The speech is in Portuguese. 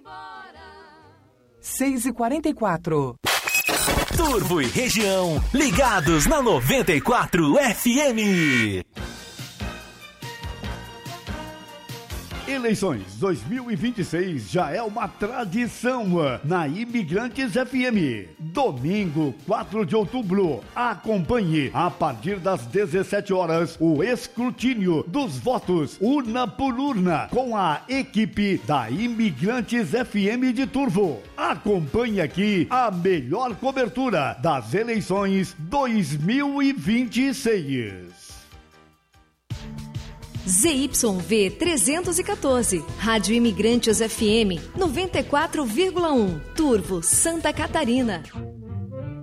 6h44. Turvo e região, ligados na 94 FM. Eleições 2026 já é uma tradição na Imigrantes FM. Domingo, 4 de outubro, acompanhe a partir das 17 horas o escrutínio dos votos urna por urna com a equipe da Imigrantes FM de Turvo. Acompanhe aqui a melhor cobertura das eleições 2026. ZYV 314, Rádio Imigrantes FM 94,1, Turvo, Santa Catarina.